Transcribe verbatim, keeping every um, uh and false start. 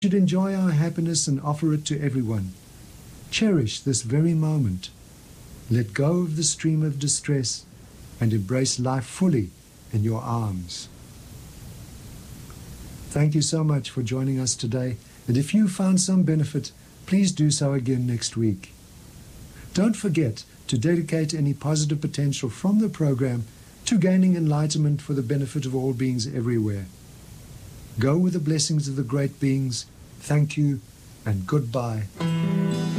should enjoy our happiness and offer it to everyone. Cherish this very moment. Let go of the stream of distress and embrace life fully in your arms. Thank you so much for joining us today, and if you found some benefit, please do so again next week. Don't forget to dedicate any positive potential from the program to gaining enlightenment for the benefit of all beings everywhere. Go with the blessings of the great beings. Thank you and goodbye.